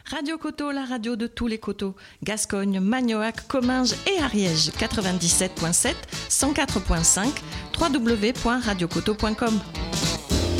Radio Coteau, la radio de tous les coteaux. Gascogne, Magnoac, Comminges et Ariège. 97.7, 104.5, www.radiocoteau.com.